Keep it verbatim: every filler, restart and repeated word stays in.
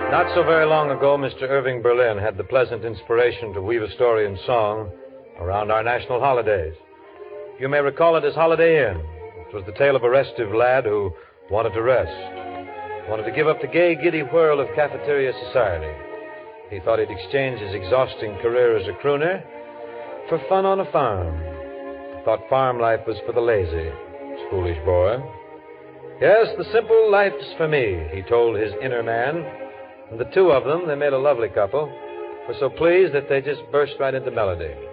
Not so very long ago, Mister Irving Berlin had the pleasant inspiration to weave a story in song around our national holidays. You may recall it as Holiday Inn. It was the tale of a restive lad who wanted to rest, wanted to give up the gay, giddy whirl of cafeteria society. He thought he'd exchange his exhausting career as a crooner for fun on a farm. Thought farm life was for the lazy. Foolish boy. Yes, the simple life's for me, he told his inner man. And the two of them, they made a lovely couple, were so pleased that they just burst right into melody.